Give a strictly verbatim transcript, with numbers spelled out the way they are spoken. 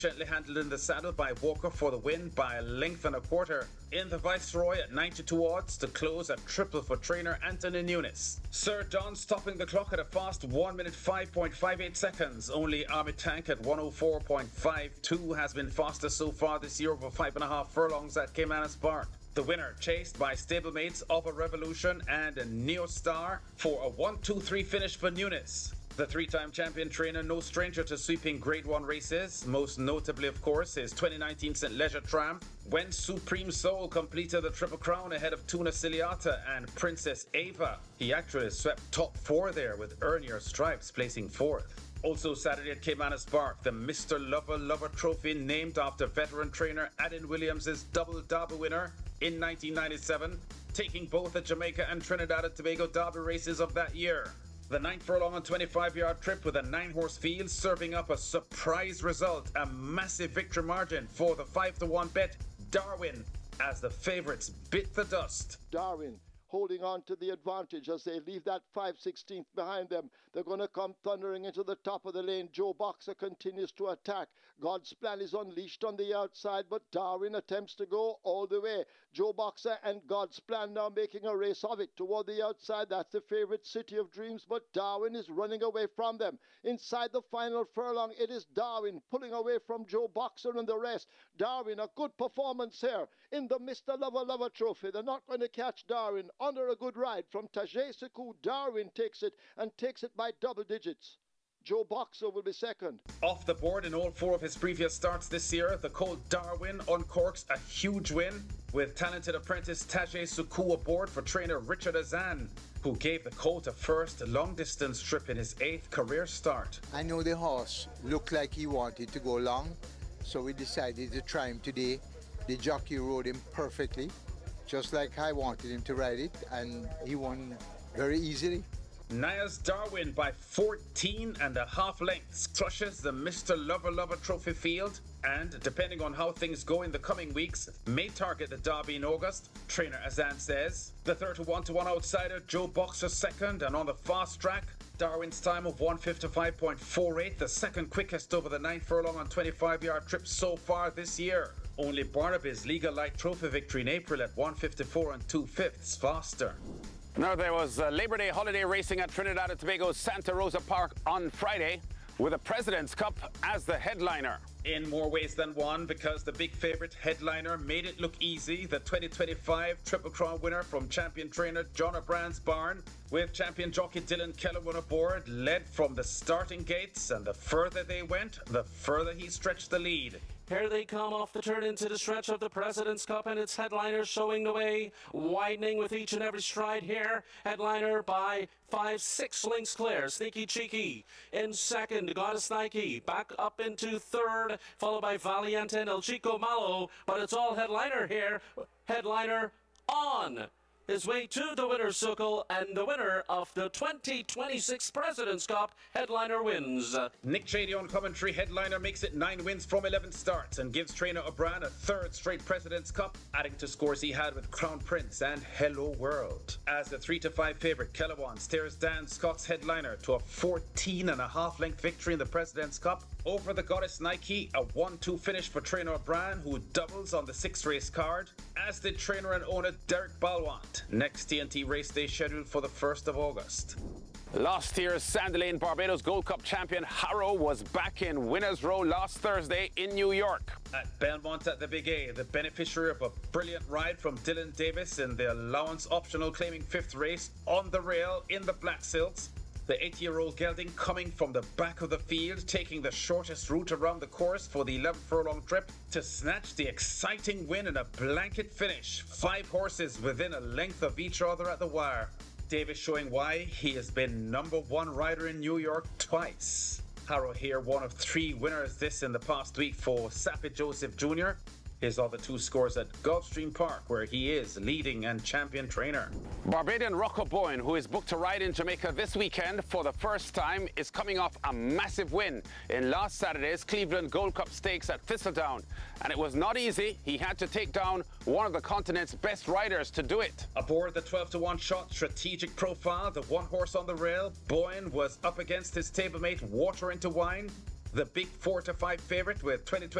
Gently handled in the saddle by Walker for the win by a length and a quarter. In the Viceroy at ninety-two odds to close a triple for trainer Anthony Nunes. Sir Don stopping the clock at a fast one minute five point five eight seconds. Only Army Tank at one oh four point five two has been faster so far this year over five and a half furlongs at Caymanas Park. The winner chased by stablemates of a Revolution and a Neo Star for a one two three finish for Nunes. The three-time champion trainer, no stranger to sweeping Grade one races, most notably, of course, his twenty nineteen Saint Leger Triumph, when Supreme Soul completed the Triple Crown ahead of Tuna Ciliata and Princess Ava. He actually swept top four there with Earn Your Stripes placing fourth. Also Saturday at Caymanas Park, the Mister Lover Lover Trophy named after veteran trainer Adin Williams' double Derby winner in nineteen ninety-seven, taking both the Jamaica and Trinidad and Tobago Derby races of that year. The ninth furlong and twenty-five yard trip with a nine-horse field serving up a surprise result, a massive victory margin for the five to one bet Darwin as the favourites bit the dust. Darwin holding on to the advantage as they leave that five sixteenth behind them. They're going to come thundering into the top of the lane. Joe Boxer continues to attack. God's Plan is unleashed on the outside, but Darwin attempts to go all the way. Joe Boxer and God's Plan now making a race of it toward the outside. That's the favorite City of Dreams, but Darwin is running away from them. Inside the final furlong, it is Darwin pulling away from Joe Boxer and the rest. Darwin, a good performance here in the Mister Lover Lover Trophy. They're not going to catch Darwin. Under a good ride from Tajay Sekou, Darwin takes it and takes it by double digits. Joe Boxer will be second. Off the board in all four of his previous starts this year, the colt Darwin uncorks a huge win with talented apprentice Tajay Sekou aboard for trainer Richard Azan, who gave the colt a first long-distance trip in his eighth career start. I know the horse looked like he wanted to go long, so we decided to try him today. The jockey rode him perfectly, just like I wanted him to ride it, and he won very easily. Nias Darwin by fourteen and a half lengths crushes the Mister Lover Lover Trophy field and, depending on how things go in the coming weeks, may target the Derby in August. Trainer Azan says the thirty-one to one outsider Joe Boxer second, and on the fast track Darwin's time of one fifty-five point four eight, the second quickest over the ninth furlong on twenty-five yard trip so far this year. Only Barnaby's Legal Light Trophy victory in April at one fifty-four and two fifths faster. Now, there was uh, Labor Day holiday racing at Trinidad and Tobago's Santa Rosa Park on Friday, with the President's Cup as the headliner. In more ways than one, because the big favourite Headliner made it look easy. The twenty twenty-five Triple Crown winner from champion trainer John O'Brien's barn, with champion jockey Dylan Kellerman aboard, led from the starting gates, and the further they went, the further he stretched the lead. Here they come off the turn into the stretch of the President's Cup, and its Headliner showing the way, widening with each and every stride here. Headliner by five, six lengths clear. Sneaky Cheeky in second. Goddess Nike back up into third, followed by Valiant and El Chico Malo. But it's all Headliner here. Headliner on his way to the winner's circle, and the winner of the twenty twenty-six President's Cup, Headliner wins. Nick Shady on commentary. Headliner makes it nine wins from eleven starts and gives trainer O'Brien a third straight President's Cup, adding to scores he had with Crown Prince and Hello World. As the three to five favourite, Kellerwan steers Dan Scott's Headliner to a fourteen and a half length victory in the President's Cup over the Goddess Nike, a one two finish for trainer O'Brien, who doubles on the six race card, as did trainer and owner Derek Balwant. Next T N T race day scheduled for the first of August. Last year's Sandy Lane Barbados Gold Cup champion Harrow was back in Winners Row last Thursday in New York. At Belmont at the Big A, the beneficiary of a brilliant ride from Dylan Davis in the allowance optional claiming fifth race on the rail in the Black Silks. The eighty-year-old gelding coming from the back of the field, taking the shortest route around the course for the eleven furlong trip to snatch the exciting win in a blanket finish. Five horses within a length of each other at the wire. Davis showing why he has been number one rider in New York twice. Harrow here, one of three winners this in the past week for Sappy Joseph Junior His other two scores at Gulfstream Park, where he is leading and champion trainer. Barbadian Rocco Boyne, who is booked to ride in Jamaica this weekend for the first time, is coming off a massive win in last Saturday's Cleveland Gold Cup Stakes at Thistledown. And it was not easy. He had to take down one of the continent's best riders to do it. Aboard the twelve to one shot Strategic Profile, the one horse on the rail, Boyne was up against his stablemate Water into Wine. the big four to five favorite with twenty twenty